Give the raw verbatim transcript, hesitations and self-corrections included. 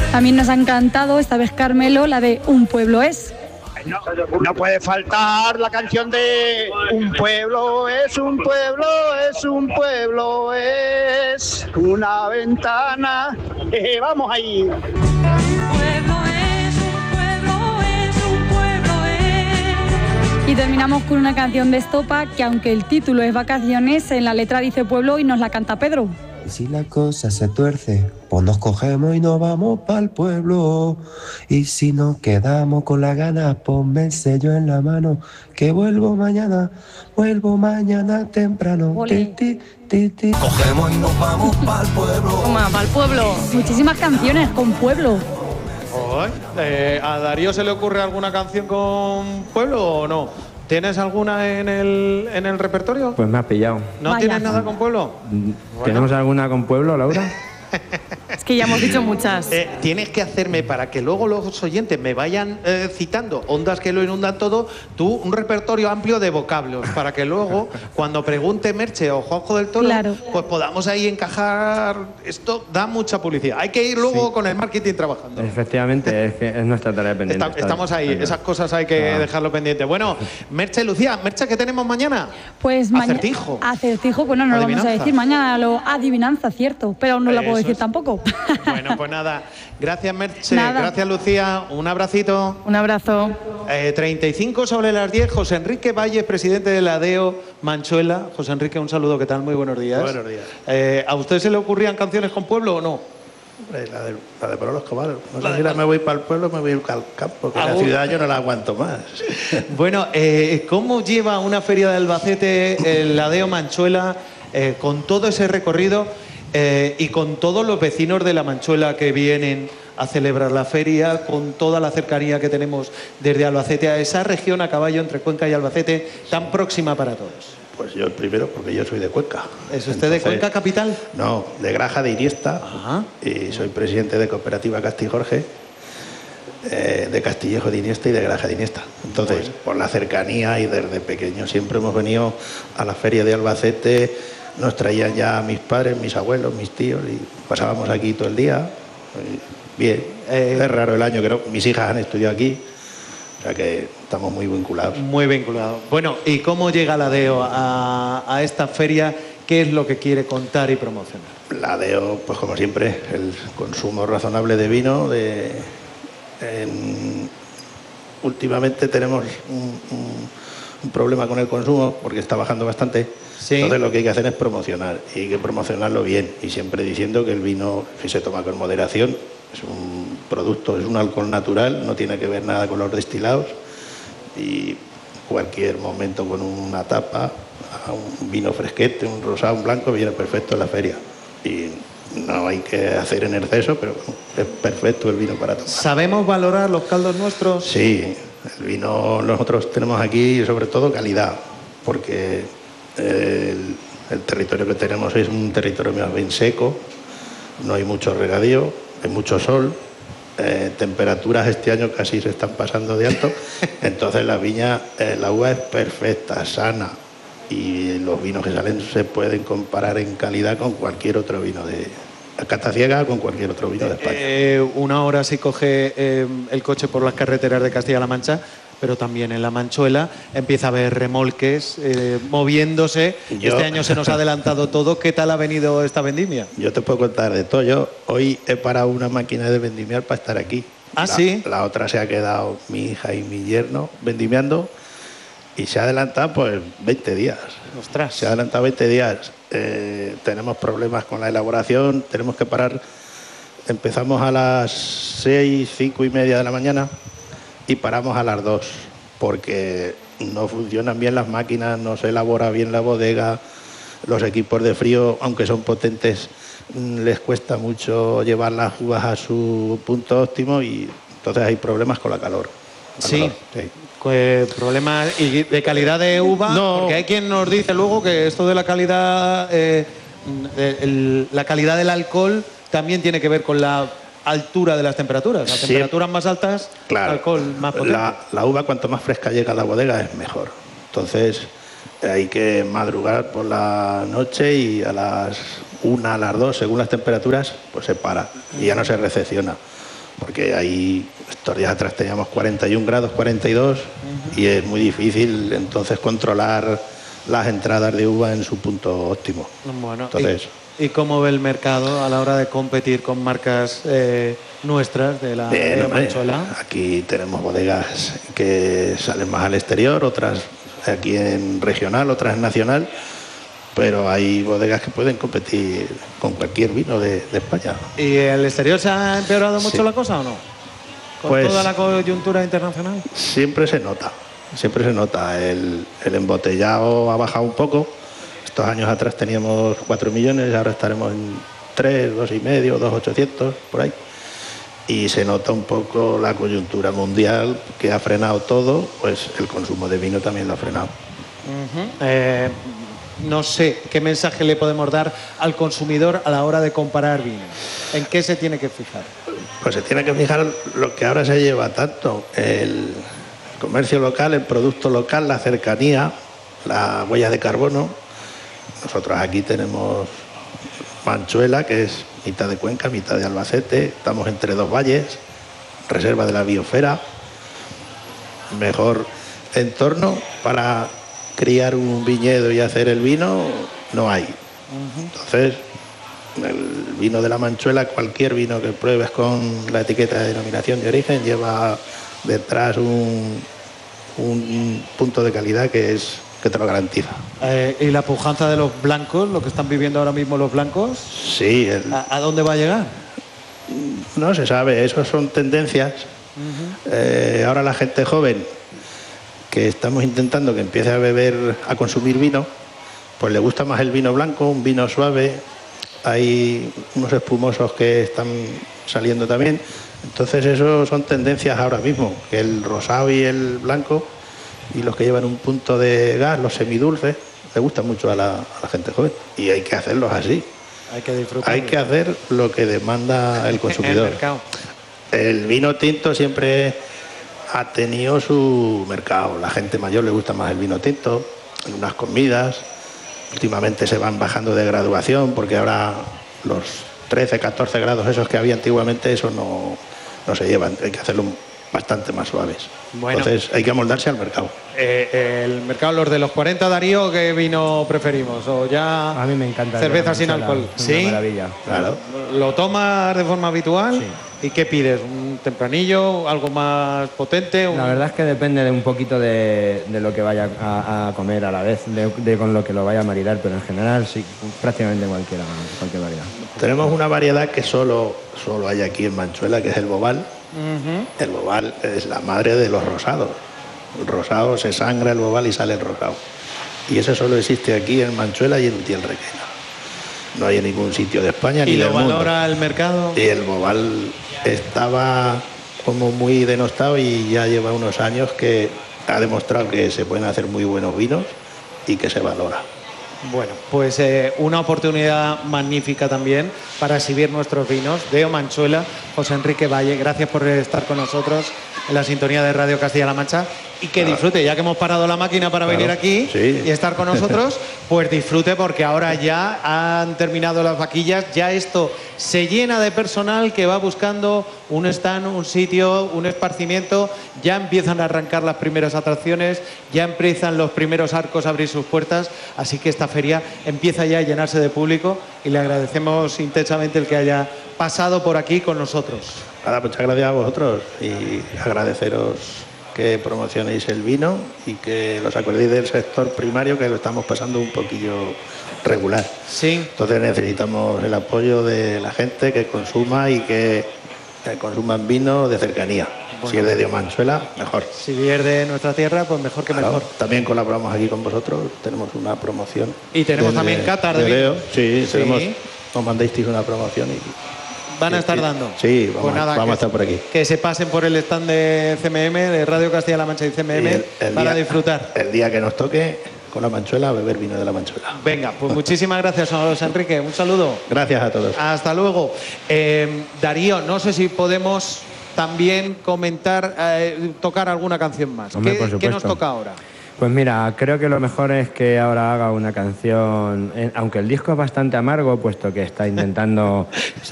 También nos ha encantado, esta vez Carmelo, la de Un pueblo es. No, no puede faltar la canción de Un pueblo es, un pueblo es, un pueblo es una ventana. Eh, vamos ahí. Un pueblo es, un pueblo es, un pueblo es. Y terminamos con una canción de Estopa que, aunque el título es Vacaciones, en la letra dice pueblo y nos la canta Pedro. Y si la cosa se tuerce, pues nos cogemos y nos vamos pa'l pueblo. Y si nos quedamos con la gana, ponme el sello en la mano, que vuelvo mañana, vuelvo mañana temprano. Ti, ti, ti, ti. Cogemos y nos vamos pa'l pueblo. Toma, pa'l pueblo. Muchísimas canciones con pueblo. Oh, eh, ¿A Darío se le ocurre alguna canción con pueblo o no? ¿Tienes alguna en el, en el repertorio? Pues me has pillado. ¿No Vaya. tienes nada con pueblo? ¿Tenemos bueno. alguna con pueblo, Laura? Es que ya hemos dicho muchas. Eh, tienes que hacerme, para que luego los oyentes me vayan eh, citando ondas que lo inundan todo, tú un repertorio amplio de vocablos, para que luego, cuando pregunte Merche o Juanjo del Toro, Claro. pues podamos ahí encajar. Esto da mucha publicidad. Hay que ir luego Sí. con el marketing trabajando. Efectivamente, es, que es nuestra tarea pendiente. Está- estamos ahí, esas cosas hay que Ah. dejarlo pendiente. Bueno, Merche, Lucía, Merche, ¿qué tenemos mañana? Pues mañana. Acertijo. Acertijo, bueno, no lo vamos a Adivinanza. decir. Mañana lo adivinanza, cierto, pero aún no la puedo Eso decir es. tampoco. Bueno, pues nada. Gracias, Merche. Nada. Gracias, Lucía. Un abracito. Un abrazo. Eh, treinta y cinco sobre las diez. José Enrique Valles, presidente de la ADEO Manchuela. José Enrique, un saludo. ¿Qué tal? Muy buenos días. Buenos días. Eh, ¿A usted se le ocurrían canciones con pueblo o no? Hombre, La de, la de Pablo Escobar. No sé si la me voy para el pueblo o me voy al campo, que Ah, la bueno. ciudad yo no la aguanto más. Bueno, eh, ¿cómo lleva una feria de Albacete el ADEO Manchuela eh, con todo ese recorrido eh, y con todos los vecinos de la Manchuela que vienen a celebrar la feria, con toda la cercanía que tenemos desde Albacete a esa región a caballo entre Cuenca y Albacete, tan próxima para todos? Pues yo el primero, porque yo soy de Cuenca. ¿Es usted de Entonces, Cuenca capital? No, de Graja de Iniesta. Ajá. Y soy presidente de Cooperativa Castijorge, eh, de Castillejo de Iniesta y de Graja de Iniesta. Entonces, Bueno. por la cercanía y desde pequeño siempre hemos venido a la feria de Albacete. Nos traían ya mis padres, mis abuelos, mis tíos y pasábamos aquí todo el día. Y bien, Eh, es raro el año, creo. Mis hijas han estudiado aquí, o sea que estamos muy vinculados. Muy vinculado. Bueno, ¿y cómo llega la ADEO a, a esta feria? ¿Qué es lo que quiere contar y promocionar? La DEO, pues como siempre, el consumo razonable de vino. De, en- últimamente tenemos un, un- un problema con el consumo porque está bajando bastante. Sí. Entonces lo que hay que hacer es promocionar y hay que promocionarlo bien y siempre diciendo que el vino, si se toma con moderación, es un producto, es un alcohol natural, no tiene que ver nada con los destilados y cualquier momento con una tapa, un vino fresquete, un rosado, un blanco, viene perfecto en la feria. Y no hay que hacer en exceso, pero es perfecto el vino para tomar. ¿Sabemos valorar los caldos nuestros? Sí, el vino nosotros tenemos aquí sobre todo calidad, porque el, el territorio que tenemos es un territorio más bien seco, no hay mucho regadío, hay mucho sol, eh, temperaturas este año casi se están pasando de alto, entonces la viña, eh, la uva es perfecta, sana, y los vinos que salen se pueden comparar en calidad con cualquier otro vino de cata ciega, con cualquier otro vino de España. Eh, una hora sí coge eh, el coche por las carreteras de Castilla-La Mancha, pero también en la Manchuela empieza a haber remolques eh, moviéndose. Yo- Este año se nos ha adelantado todo. ¿Qué tal ha venido esta vendimia? Yo te puedo contar de todo. Yo hoy he parado una máquina de vendimiar para estar aquí. Ah, la, ¿sí? La otra se ha quedado mi hija y mi yerno vendimiando y se ha adelantado pues veinte días. Ostras. Se ha adelantado veinte días. Eh, tenemos problemas con la elaboración, tenemos que parar. Empezamos a las seis, cinco y media de la mañana y paramos a las dos porque no funcionan bien las máquinas, no se elabora bien la bodega, los equipos de frío, aunque son potentes, mm, les cuesta mucho llevar las uvas a su punto óptimo y entonces hay problemas con la calor. La Sí. calor, sí. Pues problemas y de calidad de uva, No. porque hay quien nos dice luego que esto de la calidad, eh, de- el- la calidad del alcohol también tiene que ver con la altura de las temperaturas. Las Sí. temperaturas más altas, Claro. alcohol más potente. La, la uva cuanto más fresca llega a la bodega es mejor. Entonces hay que madrugar por la noche y a las una, a las dos, según las temperaturas, pues se para y ya no se recepciona. porque ahí estos días atrás teníamos cuarenta y un grados, cuarenta y dos, uh-huh. y es muy difícil entonces controlar las entradas de uva en su punto óptimo. Bueno, entonces, ¿y, ¿y cómo ve el mercado a la hora de competir con marcas eh, nuestras de la bien, hombre, Manchuela? Aquí tenemos bodegas que salen más al exterior, otras aquí en regional, otras en nacional, pero hay bodegas que pueden competir con cualquier vino de, de España. ¿Y el exterior se ha empeorado mucho sí. la cosa o no? ¿Con pues, toda la coyuntura internacional? Siempre se nota, siempre se nota. El, el embotellado ha bajado un poco. Estos años atrás teníamos cuatro millones, ahora estaremos en tres, dos y medio, dos ochocientos, por ahí. Y se nota un poco la coyuntura mundial que ha frenado todo, pues el consumo de vino también lo ha frenado. Uh-huh. eh, no sé, ¿qué mensaje le podemos dar al consumidor a la hora de comparar vinos? ¿En qué se tiene que fijar? Pues se tiene que fijar lo que ahora se lleva tanto, el comercio local, el producto local, la cercanía, la huella de carbono. Nosotros aquí tenemos Manchuela, que es mitad de Cuenca, mitad de Albacete, estamos entre dos valles, reserva de la biosfera, mejor entorno para criar un viñedo y hacer el vino no hay. Uh-huh. Entonces, el vino de la Manchuela, cualquier vino que pruebes con la etiqueta de denominación de origen, lleva detrás un, un punto de calidad que es que te lo garantiza. Eh, ¿Y la pujanza de los blancos, lo que están viviendo ahora mismo los blancos? Sí. El... ¿A, ¿A dónde va a llegar? No se sabe, eso son tendencias. Uh-huh. eh, ahora la gente joven, que estamos intentando que empiece a beber, a consumir vino, pues le gusta más el vino blanco, un vino suave. Hay unos espumosos que están saliendo también. Entonces eso son tendencias ahora mismo, que el rosado y el blanco y los que llevan un punto de gas, los semidulces, le gustan mucho a la, a la gente joven y hay que hacerlos así. Hay que disfrutar. Hay que hacer lo que demanda el consumidor. El mercado. El vino tinto siempre ha tenido su mercado. La gente mayor le gusta más el vino tinto, en unas comidas. Últimamente se van bajando de graduación porque ahora los trece, catorce grados esos que había antiguamente, eso no, no se llevan. Hay que hacerlo bastante más suaves. Bueno, entonces hay que amoldarse al mercado. Eh, el mercado, los de los cuarenta, Darío, ¿qué vino preferimos? ¿O ya a mí me encanta cerveza sin alcohol? Sí, una maravilla. Claro. ¿Lo tomas de forma habitual? Sí. ¿Y qué pides? ¿Un tempranillo? ¿Algo más potente? Un... La verdad es que depende de un poquito de, de lo que vaya a, a comer a la vez, de, de con lo que lo vaya a maridar, pero en general sí, prácticamente cualquiera, cualquier variedad. Tenemos una variedad que solo, solo hay aquí en Manchuela, que es el Bobal. Uh-huh. El Bobal es la madre de los rosados. El rosado se sangra el Bobal y sale el rosado. Y eso solo existe aquí en Manchuela y en Utiel Requena. No hay en ningún sitio de España ni del mundo. ¿Y lo valora el mercado? Y el Bobal estaba como muy denostado y ya lleva unos años que ha demostrado que se pueden hacer muy buenos vinos y que se valora. Bueno, pues eh, una oportunidad magnífica también para exhibir nuestros vinos. Deo Manchuela, José Enrique Valle, gracias por estar con nosotros en la sintonía de Radio Castilla-La Mancha y que claro. disfrute, ya que hemos parado la máquina para claro. venir aquí sí. y estar con nosotros, pues disfrute porque ahora ya han terminado las vaquillas, ya esto se llena de personal que va buscando un stand, un sitio, un esparcimiento, ya empiezan a arrancar las primeras atracciones, ya empiezan los primeros arcos a abrir sus puertas, así que esta feria empieza ya a llenarse de público y le agradecemos intensamente el que haya pasado por aquí con nosotros. Nada, muchas gracias a vosotros y agradeceros que promocionéis el vino y que los acordéis del sector primario, que lo estamos pasando un poquillo regular. Sí. Entonces necesitamos el apoyo de la gente que consuma y que, que consuman vino de cercanía. Bueno, si es de Deo Manchuela, mejor. Si es de nuestra tierra, pues mejor que claro, mejor. También colaboramos aquí con vosotros, tenemos una promoción. Y tenemos de, también catar de, de vino. Sí, sí. Tenemos, nos mandasteis una promoción y... ¿Van a estar dando? Sí, vamos, pues nada, vamos que, a estar por aquí. Que se pasen por el stand de C M M, de Radio Castilla-La Mancha y C M M, y el, el para día, disfrutar. El día que nos toque con la Manchuela, a beber vino de la Manchuela. Venga, pues muchísimas gracias, José Enrique. Un saludo. Gracias a todos. Hasta luego. Eh, Darío, no sé si podemos también comentar, eh, tocar alguna canción más. Hombre, ¿Qué, por supuesto. ¿Qué nos toca ahora? Pues mira, creo que lo mejor es que ahora haga una canción, aunque el disco es bastante amargo, puesto que está intentando